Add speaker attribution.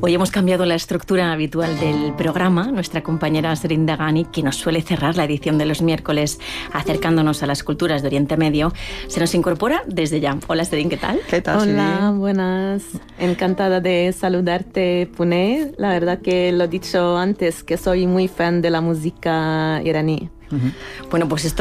Speaker 1: Hoy hemos cambiado la estructura habitual del programa. Nuestra compañera Serin Dagani, que nos suele cerrar la edición de los miércoles acercándonos a las culturas de Oriente Medio, se nos incorpora desde ya. Hola Serin, ¿qué tal?
Speaker 2: ¿Qué tal, Serin?
Speaker 3: Hola, buenas. Encantada de saludarte, Pune. La verdad que lo he dicho antes, que soy muy fan de la música iraní.
Speaker 1: Bueno, pues esto